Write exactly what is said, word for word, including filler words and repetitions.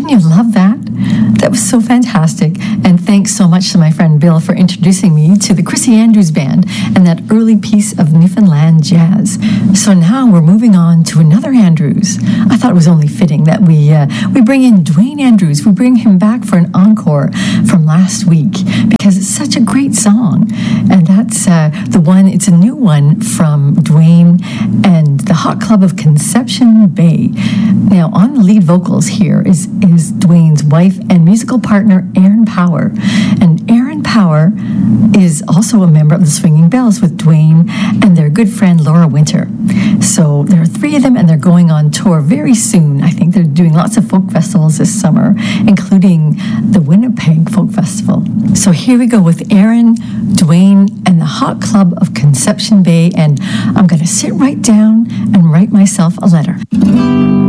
Didn't you love that? That was so fantastic. And thanks so much to my friend Bill for introducing me to the Chrissy Andrews Band and that early piece of Newfoundland jazz. So now we're moving on to another Andrews. I thought it was only fitting that we uh, we bring in Duane Andrews. We bring him back for an encore from last week because it's such a great song. And that's uh, the one, it's a new one from Duane and the Hot Club of Conception Bay. Now, on the lead vocals here is, is Duane's wife and musical partner, Aaron Power. And Aaron Power is also a member of the Swinging Bells with Duane and their good friend Laura Winter. So there are three of them, and they're going on tour very soon. I think they're doing lots of folk festivals this summer, including the Winnipeg Folk Festival. So here we go with Aaron, Duane, and the Hot Club of Conception Bay, and I'm going to sit right down and write myself a letter.